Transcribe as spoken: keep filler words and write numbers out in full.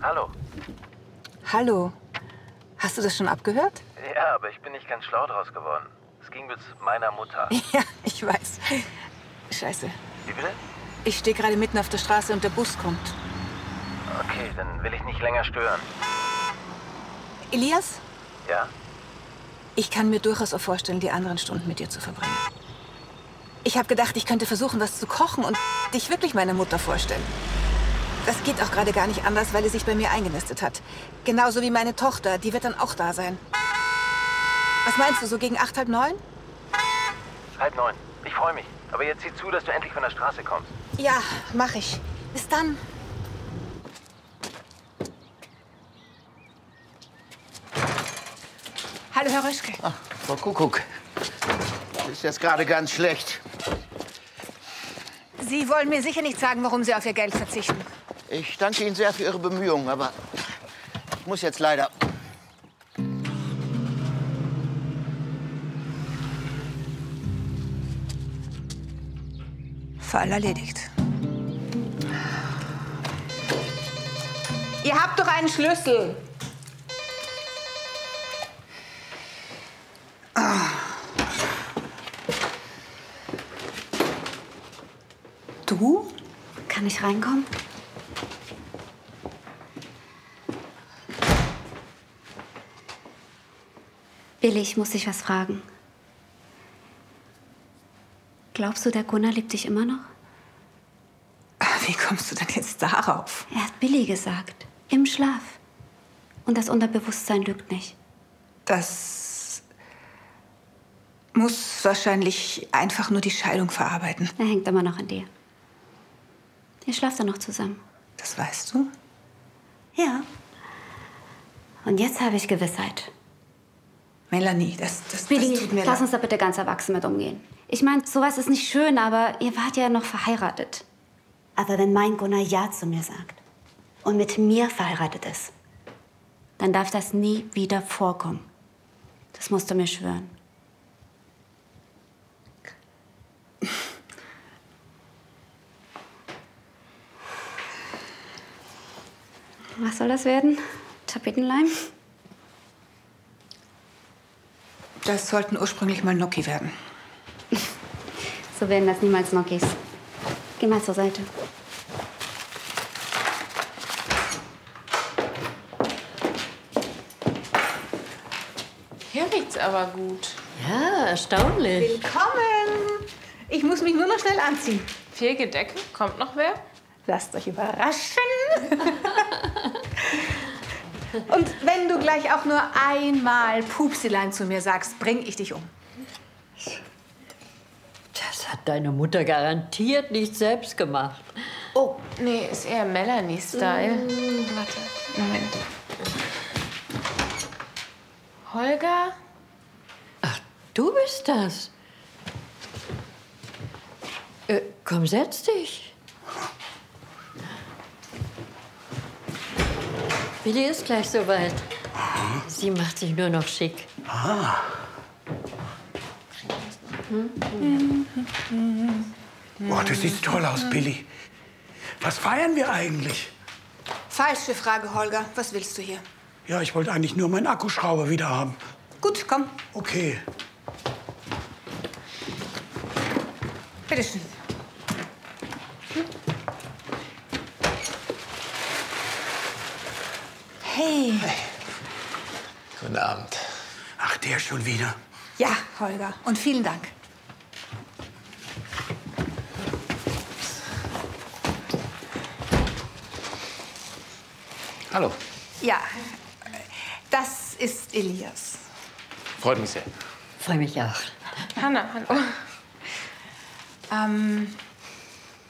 Hallo. Hallo. Hast du das schon abgehört? Ja, aber ich bin nicht ganz schlau draus geworden. Es ging bis meiner Mutter. Ja, ich weiß. Scheiße. Wie bitte? Ich stehe gerade mitten auf der Straße und der Bus kommt. Okay, dann will ich nicht länger stören. Elias? Ja? Ich kann mir durchaus auch vorstellen, die anderen Stunden mit dir zu verbringen. Ich habe gedacht, ich könnte versuchen, was zu kochen und dich wirklich meiner Mutter vorstellen. Das geht auch gerade gar nicht anders, weil sie sich bei mir eingenistet hat. Genauso wie meine Tochter, die wird dann auch da sein. Was meinst du, so gegen acht, halb neun? Halb neun. Ich freue mich. Aber jetzt sieh zu, dass du endlich von der Straße kommst. Ja, mach ich. Bis dann. Hallo, Herr Röschke. Ach, Frau Kuckuck. Ist jetzt gerade ganz schlecht. Sie wollen mir sicher nicht sagen, warum Sie auf Ihr Geld verzichten. Ich danke Ihnen sehr für Ihre Bemühungen, aber ich muss jetzt leider. Fall erledigt. Ihr habt doch einen Schlüssel. Ah. Du? Kann ich reinkommen? Billy, ich muss dich was fragen. Glaubst du, der Gunnar liebt dich immer noch? Wie kommst du denn jetzt darauf? Er hat Billy gesagt. Im Schlaf. Und das Unterbewusstsein lügt nicht. Das muss wahrscheinlich einfach nur die Scheidung verarbeiten. Er hängt immer noch an dir. Ihr schlaft dann noch zusammen. Das weißt du? Ja. Und jetzt habe ich Gewissheit. Melanie, das, das, Billy, das tut mir lass leid. uns da bitte ganz erwachsen mit umgehen. Ich meine, sowas ist nicht schön, aber ihr wart ja noch verheiratet. Aber wenn mein Gunnar Ja zu mir sagt und mit mir verheiratet ist, dann darf das nie wieder vorkommen. Das musst du mir schwören. Was soll das werden? Tapetenleim? Das sollten ursprünglich mal Gnocchi werden. So werden das niemals Gnocchis. Geh mal zur Seite. Hier riecht's aber gut. Ja, erstaunlich. Willkommen! Ich muss mich nur noch schnell anziehen. Viel Gedecke. Kommt noch wer? Lasst euch überraschen. Und wenn du gleich auch nur einmal Pupsilein zu mir sagst, bring ich dich um. Das hat deine Mutter garantiert nicht selbst gemacht. Oh, nee, ist eher Melanie-Style. Mm. Warte, Moment. Holger? Ach, du bist das. Äh, komm, setz dich. Billy ist gleich soweit. Sie macht sich nur noch schick. Ah. Boah, du siehst toll aus, Billy. Was feiern wir eigentlich? Falsche Frage, Holger. Was willst du hier? Ja, ich wollte eigentlich nur meinen Akkuschrauber wieder haben. Gut, komm. Okay. Bitteschön. Hey. Hey. Guten Abend. Ach, der schon wieder. Ja, Holger. Und vielen Dank. Hallo. Ja, das ist Elias. Freut mich sehr. Freue mich auch. Hanna, hallo. Ähm,